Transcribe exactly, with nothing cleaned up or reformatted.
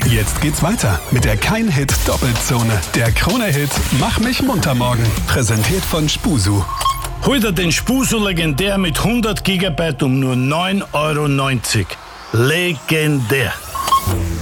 Jetzt geht's weiter mit der Kein-Hit-Doppelzone. Der Krone-Hit Mach mich munter morgen. Präsentiert von Spusu. Hol dir den Spusu legendär mit hundert Gigabyte um nur neun Euro neunzig. Legendär.